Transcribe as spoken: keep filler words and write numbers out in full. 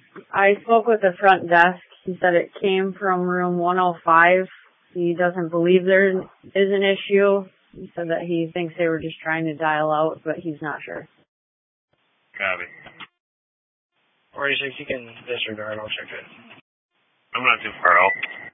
I spoke with the front desk. He said it came from room one oh five. He doesn't believe there is an issue. He said that he thinks they were just trying to dial out, but he's not sure. Copy. forty-six, you can disregard. I'll check it. I'm not too far out.